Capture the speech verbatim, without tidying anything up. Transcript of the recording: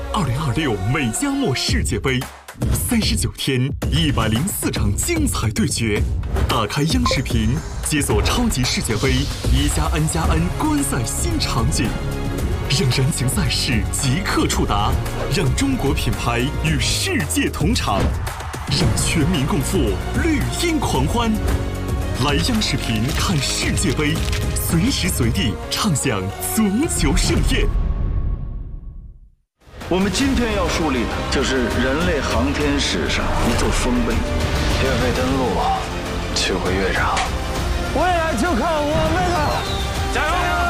二零二六美加墨世界杯，三十九天，一百零四场精彩对决。打开央视频，解锁超级世界杯一加 N 加 N 观赛新场景，让燃情赛事即刻触达，让中国品牌与世界同场，让全民共赴绿茵狂欢。来央视频看世界杯，随时随地畅享足球盛宴。 我们今天要树立的就是人类航天史上一座丰碑。 岳飞登陆，取回乐章， 未来就靠我们了！ 加油！